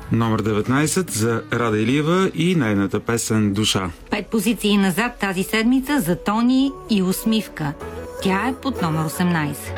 Номер 19 за Рада Илиева и нейната песен "Душа". 5 позиции назад тази седмица за Тони и "Усмивка". Тя е под номер 18.